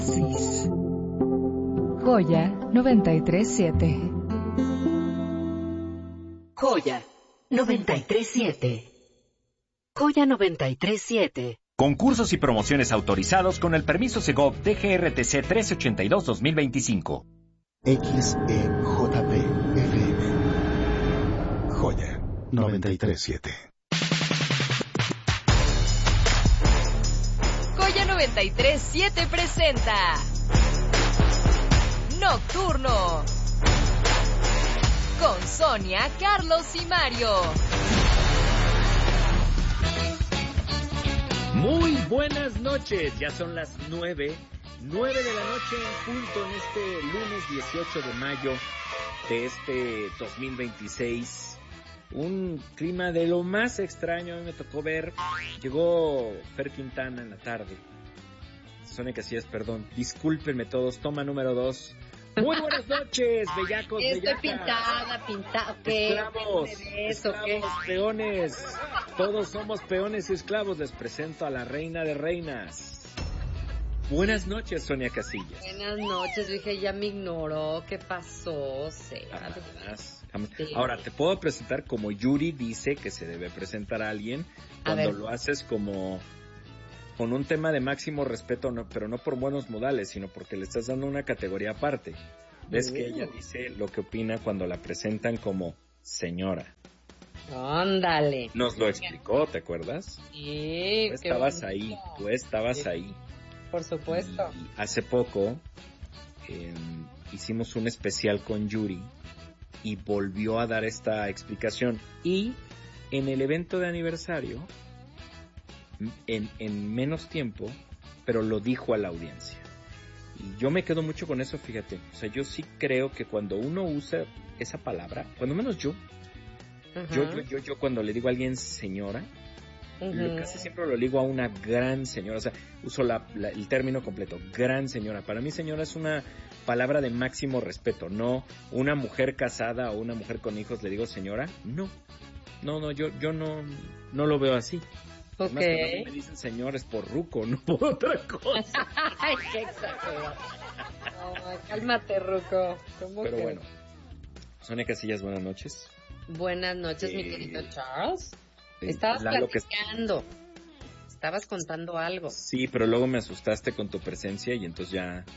Oasis. Joya 937. Joya 937. Joya 937. Concursos y promociones autorizados con el permiso Segov DGRTC 1382-2025. XEJP FM. Joya 937. Joya 937 presenta Nocturno con Sonia, Carlos y Mario. Muy buenas noches, ya son las 9 de la noche en punto en este lunes 18 de mayo de este 2026. Un clima de lo más extraño, a mí me tocó ver, llegó Fer Quintana en la tarde. Sonia Casillas, perdón, discúlpenme todos, toma número 2. Muy buenas noches, bellacos, Estoy bellacas. pintada, ¿qué? Esclavos, peones. Todos somos peones y esclavos. Les presento a la reina de reinas. Buenas noches, Sonia Casillas. Buenas noches, dije, ya me ignoró, ¿qué pasó? Jamás. Ahora, te puedo presentar como Yuri dice que se debe presentar a alguien cuando lo haces como con un tema de máximo respeto, no, pero no por buenos modales, sino porque le estás dando una categoría aparte. ¿Ves que ella dice lo que opina cuando la presentan como señora? Ándale. Nos lo explicó, ¿te acuerdas? Sí. Tú estabas ahí. Ahí. Por supuesto. Y hace poco hicimos un especial con Yuri y volvió a dar esta explicación. Y en el evento de aniversario, en menos tiempo, pero lo dijo a la audiencia. Y yo me quedo mucho con eso, fíjate. O sea, yo sí creo que cuando uno usa esa palabra, cuando menos yo cuando le digo a alguien señora, casi siempre lo digo a una gran señora. O sea, uso el término completo, gran señora. Para mí señora es una palabra de máximo respeto, no una mujer casada o una mujer con hijos le digo señora. No, yo no lo veo así. Ok. Además, cuando a mí me dicen señor es por ruco, no por otra cosa. Ay, qué exagerado. No, cálmate, ruco. Pero bueno, Sonia Casillas, buenas noches. Buenas noches, mi querido Charles. Estabas platicando. Estabas contando algo. Sí, pero luego me asustaste con tu presencia y entonces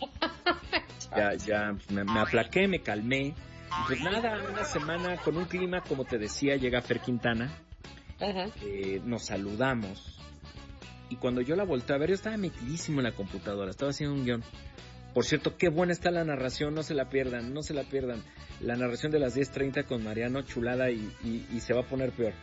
ya me aplaqué, me calmé. Y pues nada, una semana con un clima, como te decía, llega Fer Quintana. Ajá. Nos saludamos y cuando yo la volteé a ver, yo estaba metidísimo en la computadora, estaba haciendo un guión. Por cierto, qué buena está la narración, no se la pierdan. La narración de las 10:30 con Mariano, chulada y se va a poner peor.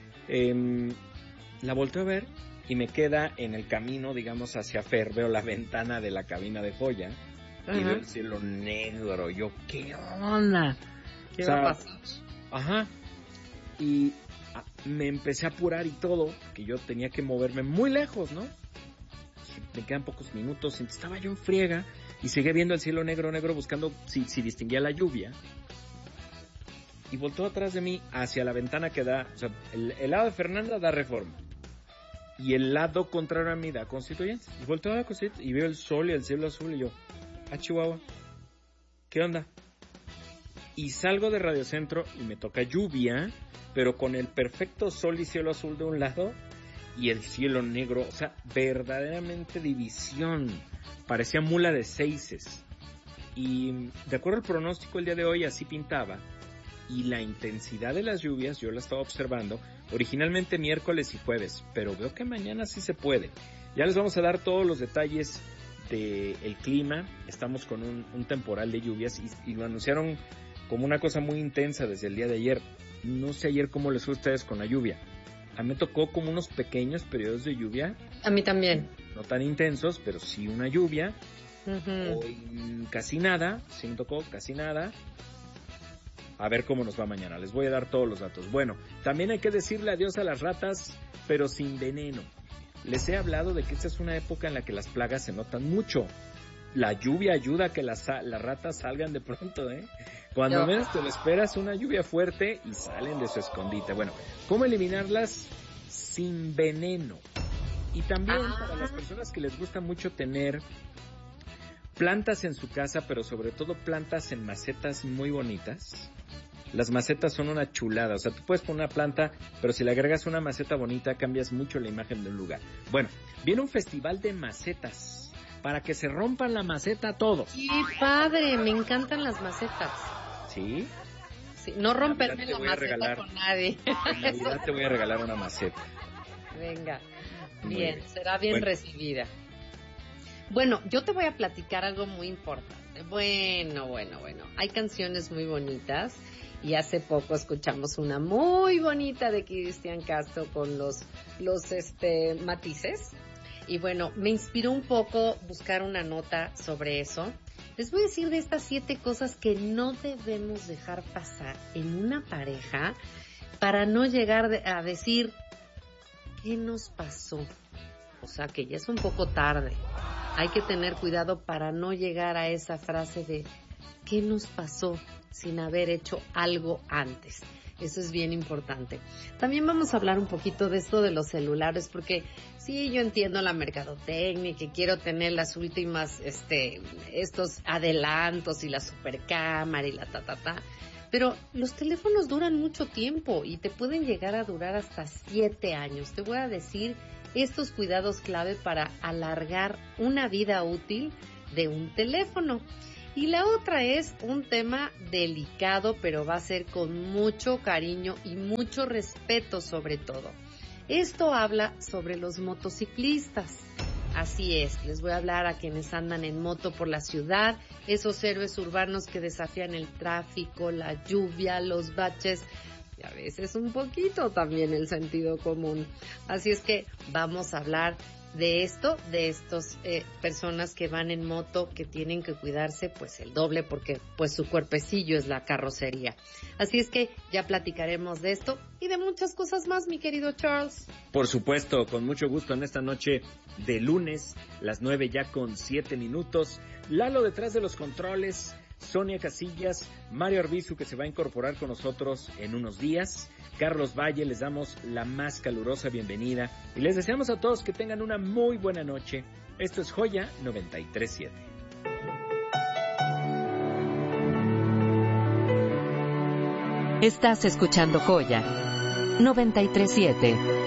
La volteo a ver y me queda en el camino, digamos, hacia Fer, veo la ventana de la cabina de Joya. Ajá. Y veo el cielo negro. Yo, ¿qué onda? ¿Qué va a pasar? Ajá. Y me empecé a apurar y todo, que yo tenía que moverme muy lejos, ¿no? Me quedan pocos minutos, estaba yo en friega y seguía viendo el cielo negro buscando si distinguía la lluvia. Y volteó atrás de mí hacia la ventana que da, o sea, el lado de Fernanda da Reforma y el lado contrario a mí da Constituyentes. Y volteó a la Constituyentes y veo el sol y el cielo azul y yo, Chihuahua, ¿qué onda? Y salgo de Radio Centro y me toca lluvia, pero con el perfecto sol y cielo azul de un lado y el cielo negro, o sea, verdaderamente división. Parecía mula de seises. Y de acuerdo al pronóstico el día de hoy así pintaba. Y la intensidad de las lluvias yo la estaba observando originalmente miércoles y jueves, pero veo que mañana sí se puede. Ya les vamos a dar todos los detalles del clima. Estamos con un temporal de lluvias y lo anunciaron como una cosa muy intensa desde el día de ayer. No sé ayer cómo les fue a ustedes con la lluvia. A mí me tocó como unos pequeños periodos de lluvia. A mí también. No tan intensos, pero sí una lluvia. Uh-huh. Hoy casi nada, sí me tocó casi nada. A ver cómo nos va mañana, les voy a dar todos los datos. Bueno, también hay que decirle adiós a las ratas, pero sin veneno. Les he hablado de que esta es una época en la que las plagas se notan mucho. La lluvia ayuda a que las ratas salgan de pronto, ¿eh? Cuando menos te lo esperas, una lluvia fuerte y salen de su escondite. Bueno, ¿cómo eliminarlas? Sin veneno. Y también para las personas que les gusta mucho tener plantas en su casa, pero sobre todo plantas en macetas muy bonitas. Las macetas son una chulada, o sea, tú puedes poner una planta, pero si le agregas una maceta bonita, cambias mucho la imagen de un lugar. Bueno, viene un festival de macetas, para que se rompan la maceta todos. ¡Qué padre! Me encantan las macetas. ¿Sí? Sí, no romperme la maceta con nadie. En Navidad te voy a regalar una maceta. Venga, bien, será bien recibida. Bueno, yo te voy a platicar algo muy importante. Bueno. Hay canciones muy bonitas y hace poco escuchamos una muy bonita de Cristian Castro con los matices. Y bueno, me inspiró un poco buscar una nota sobre eso. Les voy a decir de estas 7 cosas que no debemos dejar pasar en una pareja para no llegar a decir, ¿qué nos pasó? O sea, que ya es un poco tarde. Hay que tener cuidado para no llegar a esa frase de ¿qué nos pasó? Sin haber hecho algo antes. Eso es bien importante. También vamos a hablar un poquito de esto de los celulares, porque sí, yo entiendo la mercadotecnia y que quiero tener las últimas, estos adelantos y la supercámara y la pero los teléfonos duran mucho tiempo y te pueden llegar a durar hasta 7 años. Te voy a decir estos cuidados clave para alargar una vida útil de un teléfono. Y la otra es un tema delicado, pero va a ser con mucho cariño y mucho respeto sobre todo. Esto habla sobre los motociclistas. Así es, les voy a hablar a quienes andan en moto por la ciudad, esos héroes urbanos que desafían el tráfico, la lluvia, los baches y a veces un poquito también el sentido común. Así es que vamos a hablar de esto, de estos personas que van en moto, que tienen que cuidarse pues el doble porque pues su cuerpecillo es la carrocería. Así es que ya platicaremos de esto y de muchas cosas más, mi querido Charles. Por supuesto, con mucho gusto en esta noche de lunes, las 9 ya con 7 minutos. Lalo detrás de los controles, Sonia Casillas, Mario Arbizu que se va a incorporar con nosotros en unos días. Carlos Valle, les damos la más calurosa bienvenida y les deseamos a todos que tengan una muy buena noche. Esto es Joya 93.7. Estás escuchando Joya 93.7.